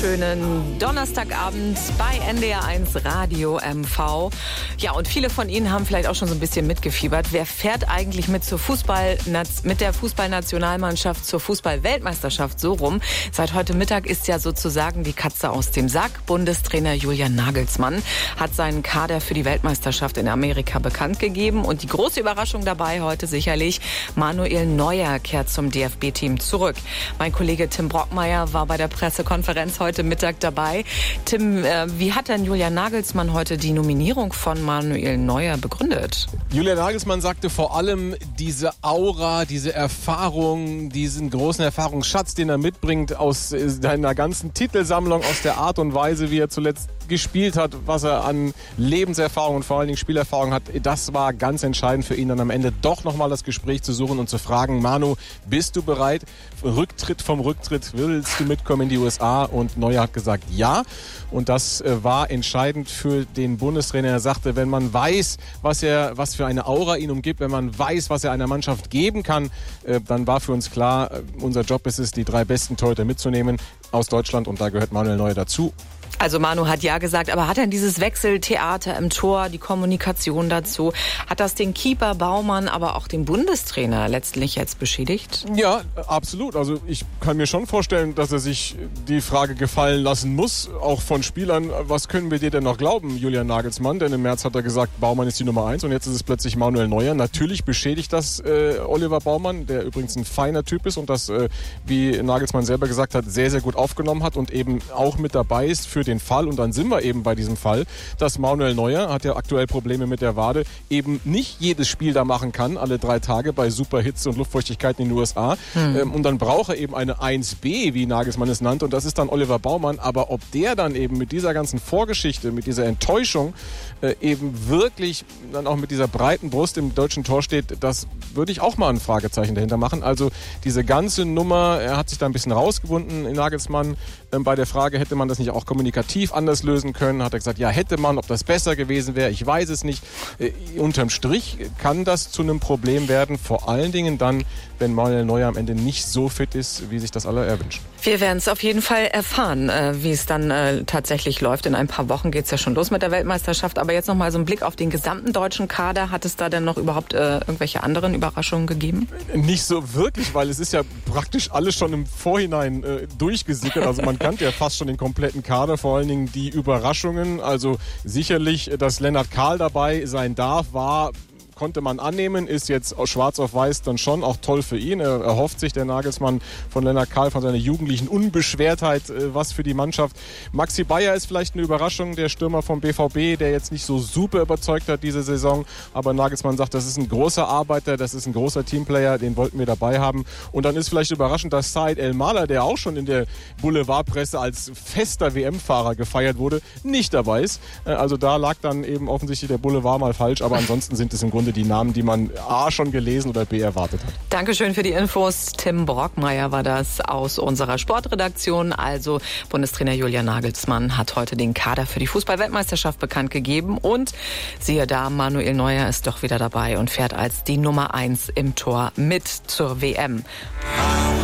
Schönen Donnerstagabend bei NDR1 Radio MV. Ja, und viele von Ihnen haben vielleicht auch schon so ein bisschen mitgefiebert. Wer fährt eigentlich mit der Fußballnationalmannschaft zur Fußball-Weltmeisterschaft so rum? Seit heute Mittag ist ja sozusagen die Katze aus dem Sack. Bundestrainer Julian Nagelsmann hat seinen Kader für die Weltmeisterschaft in Amerika bekannt gegeben. Und die große Überraschung dabei heute sicherlich, Manuel Neuer kehrt zum DFB-Team zurück. Mein Kollege Tim Brockmeier war bei der Pressekonferenz heute Mittag dabei. Tim, wie hat denn Julian Nagelsmann heute die Nominierung von Manuel Neuer begründet? Julian Nagelsmann sagte vor allem diese Aura, diese Erfahrung, diesen großen Erfahrungsschatz, den er mitbringt aus seiner ganzen Titelsammlung, aus der Art und Weise, wie er zuletzt gespielt hat, was er an Lebenserfahrung und vor allen Dingen Spielerfahrung hat, das war ganz entscheidend für ihn, dann am Ende doch nochmal das Gespräch zu suchen und zu fragen, Manu, bist du bereit? Rücktritt vom Rücktritt, willst du mitkommen in die USA? Und Neuer hat gesagt, ja. Und das war entscheidend für den Bundestrainer. Er sagte, wenn man weiß, was für eine Aura ihn umgibt, wenn man weiß, was er einer Mannschaft geben kann, dann war für uns klar, unser Job ist es, die 3 besten Torhüter mitzunehmen aus Deutschland und da gehört Manuel Neuer dazu. Also Manu hat ja gesagt, aber hat denn dieses Wechseltheater im Tor, die Kommunikation dazu, hat das den Keeper Baumann, aber auch den Bundestrainer letztlich jetzt beschädigt? Ja, absolut. Also ich kann mir schon vorstellen, dass er sich die Frage gefallen lassen muss, auch von Spielern, was können wir dir denn noch glauben, Julian Nagelsmann? Denn im März hat er gesagt, Baumann ist die Nummer 1 und jetzt ist es plötzlich Manuel Neuer. Natürlich beschädigt das Oliver Baumann, der übrigens ein feiner Typ ist und das, wie Nagelsmann selber gesagt hat, sehr, sehr gut aufgenommen hat und eben auch mit dabei ist für den Fall, und dann sind wir eben bei diesem Fall, dass Manuel Neuer, hat ja aktuell Probleme mit der Wade, eben nicht jedes Spiel da machen kann, alle 3 Tage bei Superhitze und Luftfeuchtigkeit in den USA. Und dann braucht er eben eine 1B, wie Nagelsmann es nannte, und das ist dann Oliver Baumann. Aber ob der dann eben mit dieser ganzen Vorgeschichte, mit dieser Enttäuschung eben wirklich dann auch mit dieser breiten Brust im deutschen Tor steht, das würde ich auch mal ein Fragezeichen dahinter machen. Also diese ganze Nummer, er hat sich da ein bisschen rausgewunden in Nagelsmann bei der Frage, hätte man das nicht auch kommunikativ anders lösen können, hat er gesagt, ja, hätte man, ob das besser gewesen wäre, ich weiß es nicht. Unterm Strich kann das zu einem Problem werden, vor allen Dingen dann, wenn Manuel Neuer am Ende nicht so fit ist, wie sich das alle erwünschen. Wir werden es auf jeden Fall erfahren, wie es dann tatsächlich läuft. In ein paar Wochen geht es ja schon los mit der Weltmeisterschaft. Aber jetzt noch mal so ein Blick auf den gesamten deutschen Kader. Hat es da denn noch überhaupt irgendwelche anderen Überraschungen gegeben? Nicht so wirklich, weil es ist ja praktisch alles schon im Vorhinein durchgesickert. Also man kannte ja fast schon den kompletten Kader, vor allen Dingen die Überraschungen. Also sicherlich, dass Lennart Kahl dabei sein darf, konnte man annehmen, ist jetzt schwarz auf weiß dann schon auch toll für ihn. Er erhofft sich, der Nagelsmann, von Lennart Kahl, von seiner jugendlichen Unbeschwertheit, was für die Mannschaft. Maxi Bayer ist vielleicht eine Überraschung, der Stürmer vom BVB, der jetzt nicht so super überzeugt hat diese Saison, aber Nagelsmann sagt, das ist ein großer Arbeiter, das ist ein großer Teamplayer, den wollten wir dabei haben. Und dann ist vielleicht überraschend, dass Said El-Maler, der auch schon in der Boulevardpresse als fester WM-Fahrer gefeiert wurde, nicht dabei ist. Also da lag dann eben offensichtlich der Boulevard mal falsch, aber ansonsten sind es im Grunde die Namen, die man A schon gelesen oder B erwartet hat. Dankeschön für die Infos. Tim Brockmeier war das aus unserer Sportredaktion. Also Bundestrainer Julian Nagelsmann hat heute den Kader für die Fußball-Weltmeisterschaft bekannt gegeben. Und siehe da, Manuel Neuer ist doch wieder dabei und fährt als die Nummer 1 im Tor mit zur WM.